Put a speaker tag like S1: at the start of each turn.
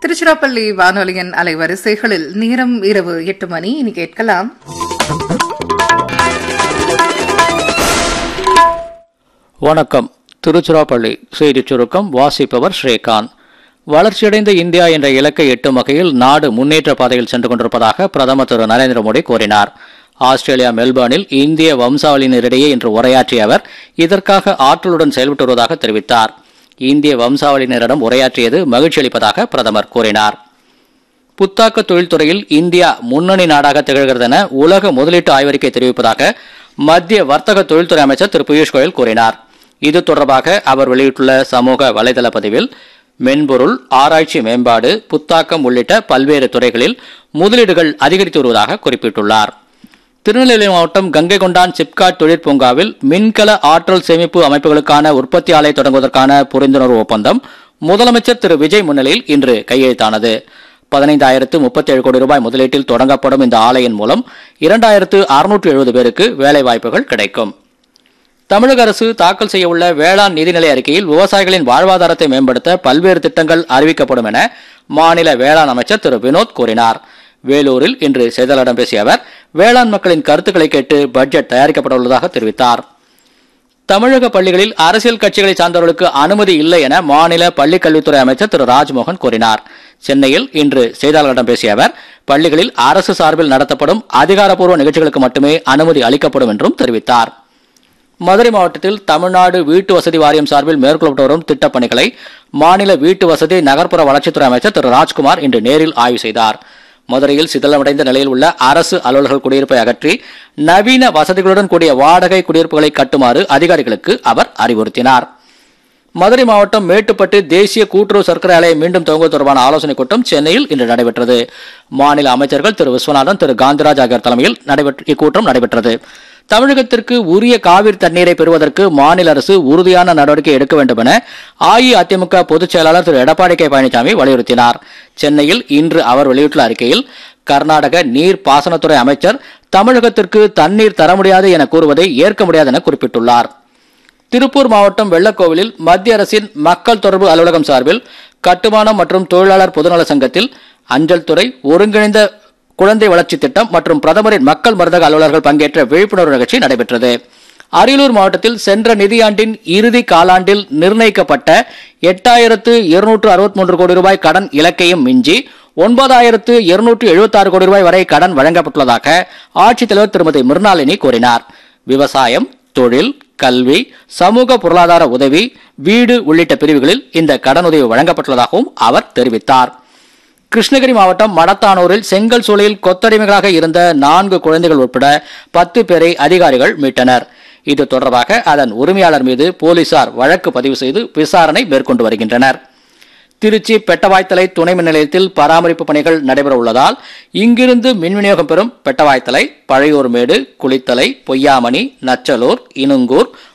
S1: திருச்சிராப்பள்ளி வானொலியின் அலைவரிசைகளில் நேரம் இரவு 8 மணி. இனி கேட்கலாம்
S2: வணக்கம். திருச்சிராப்பள்ளி செய்திச் சுருக்கம் வாசிப்பவர் ஸ்ரீகாந்த். வளர்ச்சியடைந்த இந்தியா என்ற இலக்கை எட்டும் வகையில் நாடு முன்னேற்ற பாதையில் சென்று கொண்டிருப்பதாக பிரதமர் திரு நரேந்திர மோடி கூறினார். ஆஸ்திரேலியா மெல்பர்னில் இந்திய வம்சாவளியினரிடையே இன்று உரையாற்றிய அவர் இதற்காக ஆற்றலுடன் செயல்பட்டு வருவதாக தெரிவித்தார். இந்திய வம்சாவளியினரிடம் உரையாற்றியது மகிழ்ச்சி அளிப்பதாக பிரதமர் கூறினார். புத்தாக்க தொழில்துறையில் இந்தியா முன்னணி நாடாக திகழ்கிறது என உலக முதலீட்டு ஆய்வறிக்கை தெரிவிப்பதாக மத்திய வர்த்தக தொழில்துறை அமைச்சர் திரு பியூஷ் கோயல் கூறினார். இது தொடர்பாக அவர் வெளியிட்டுள்ள சமூக வலைதள பதிவில் மென்பொருள், ஆராய்ச்சி மேம்பாடு, புத்தாக்கம் உள்ளிட்ட பல்வேறு துறைகளில் முதலீடுகள் அதிகரித்து வருவதாக குறிப்பிட்டுள்ளார். திருநெல்வேலி மாவட்டம் கங்கை கொண்டான் சிப்காட் தொழிற்பூங்காவில் மின்கல ஆற்றல் சேமிப்பு அமைப்புகளுக்கான உற்பத்தி ஆலை தொடங்குவதற்கான புரிந்துணர்வு ஒப்பந்தம் முதலமைச்சர் திரு விஜய் முன்னிலையில் இன்று கையெழுத்தானது. 15,037 கோடி ரூபாய் முதலீட்டில் தொடங்கப்படும் இந்த ஆலையின் மூலம் 2,670 பேருக்கு வேலைவாய்ப்புகள் கிடைக்கும். தமிழக அரசு தாக்கல் செய்யவுள்ள வேளாண் நிதிநிலை அறிக்கையில் விவசாயிகளின் வாழ்வாதாரத்தை மேம்படுத்த பல்வேறு திட்டங்கள் அறிவிக்கப்படும் என மாநில வேளாண் அமைச்சர் திரு வினோத் கூறினார். வேலூரில் இன்று செய்தியாளர்களிடம் பேசிய அவர் வேளாண் மக்களின் கருத்துக்களை கேட்டு பட்ஜெட் தயாரிக்கப்பட உள்ளதாக தெரிவித்தார். தமிழக பள்ளிகளில் அரசியல் கட்சிகளை சார்ந்தவர்களுக்கு அனுமதி இல்லை என மாநில பள்ளிக்கல்வித்துறை அமைச்சர் திரு ராஜ்மோகன் கூறினார். சென்னையில் இன்று செய்தியாளர்களிடம் பேசிய அவர் பள்ளிகளில் அரசு சார்பில் நடத்தப்படும் அதிகாரப்பூர்வ நிகழ்ச்சிகளுக்கு மட்டுமே அனுமதி அளிக்கப்படும் என்றும் தெரிவித்தார். மதுரை மாவட்டத்தில் தமிழ்நாடு வீட்டு வசதி வாரியம் சார்பில் மேற்கொள்ளப்பட்டு வரும் திட்டப் பணிகளை மாநில வீட்டு வசதி நகர்ப்புற வளர்ச்சித்துறை அமைச்சர் திரு ராஜ்குமார் இன்று நேரில் ஆய்வு செய்தார். மதுரையில் சிதிலமடைந்த நிலையில் உள்ள அரசு அலுவலர்கள் குடியிருப்பை அகற்றி நவீன வசதிகளுடன் கூடிய வாடகை குடியிருப்புகளை கட்டுமாறு அதிகாரிகளுக்கு அவர் அறிவுறுத்தினார். மதுரை மாவட்டம் மேட்டுப்பட்டு தேசிய கூட்டுறவு சர்க்கரை ஆலையை மீண்டும் துவங்குவது தொடர்பான ஆலோசனைக் கூட்டம் சென்னையில் இன்று நடைபெற்றது. மாநில அமைச்சர்கள் திரு விஸ்வநாதன், திரு காந்திராஜ் ஆகியோர் தலைமையில் இக்கூட்டம் நடைபெற்றது. தமிழகத்திற்கு உரிய காவிரி தண்ணீரை பெறுவதற்கு மாநில அரசு உறுதியான நடவடிக்கை எடுக்க வேண்டும் என அஇஅதிமுக பொதுச் செயலாளர் திரு எடப்பாடி கே பழனிசாமி வலியுறுத்தினார். சென்னையில் இன்று அவர் வெளியிட்டுள்ள அறிக்கையில் கர்நாடக நீர் பாசனத்துறை அமைச்சர் தமிழகத்திற்கு தண்ணீர் தர முடியாது என கூறுவதை ஏற்க முடியாது என குறிப்பிட்டுள்ளார். திருப்பூர் மாவட்டம் வெள்ளக்கோவிலில் மத்திய அரசின் மக்கள் தொடர்பு அலுவலகம் சார்பில் கட்டுமானம் மற்றும் தொழிலாளர் பொதுநல சங்கத்தில் அஞ்சல் துறை, ஒருங்கிணைந்த குழந்தை வளர்ச்சி திட்டம் மற்றும் பிரதமரின் மக்கள் மருந்தக அலுவலர்கள் பங்கேற்ற விழிப்புணர்வு நிகழ்ச்சி நடைபெற்றது. அரியலூர் மாவட்டத்தில் சென்ற நிதியாண்டின் இறுதி காலாண்டில் நிர்ணயிக்கப்பட்ட 8,263 கோடி ரூபாய் கடன் இலக்கையும் மிஞ்சி 9,276 கோடி ரூபாய் வரை கடன் வழங்கப்பட்டுள்ளதாக ஆட்சித்தலைவர் திருமதி மிர்னாலினி கூறினார். விவசாயம், தொழில், கல்வி, சமூக பொருளாதார உதவி, வீடு உள்ளிட்ட பிரிவுகளில் இந்த கடனுதவி வழங்கப்பட்டுள்ளதாகவும் அவர் தெரிவித்தார். கிருஷ்ணகிரி மாவட்டம் மடத்தானூரில் செங்கல் சூளையில் கொத்தடிமைகளாக இருந்த 4 குழந்தைகள் உட்பட 10 பேரை அதிகாரிகள் மீட்டனர். இது தொடர்பாக அதன் உரிமையாளர் மீது போலீசார் வழக்கு பதிவு செய்து விசாரணை மேற்கொண்டு வருகின்றனர். திருச்சி பெட்டவாய்த்தலை துணை மின் நிலையத்தில் பராமரிப்பு பணிகள் நடைபெற உள்ளதால் இங்கிருந்து மின் விநியோகம் பெறும் பெட்டவாய்த்தலை, பழையூர்மேடு, குளித்தலை, பொய்யாமணி, நச்சலூர், இனுங்கூர்,